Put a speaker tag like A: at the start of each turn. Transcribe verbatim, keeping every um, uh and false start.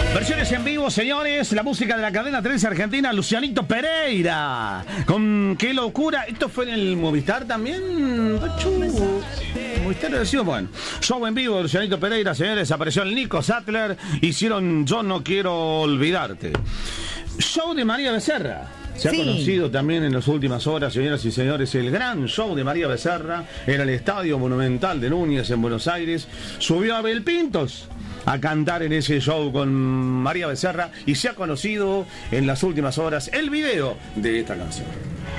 A: Versiones en vivo, señores. La música de la cadena tres Argentina, Lucianito Pereira. Con qué locura. ¿Esto fue en el Movistar también? Movistar ha sido bueno. Show en vivo, Lucianito Pereira, señores. Apareció el Nico Sattler. Hicieron Yo No Quiero Olvidarte. Show de María Becerra. Se ha sí. conocido también en las últimas horas, señoras y señores, el gran show de María Becerra en el Estadio Monumental de Núñez en Buenos Aires. Subió a Abel Pintos a cantar en ese show con María Becerra y se ha conocido en las últimas horas el video de esta canción.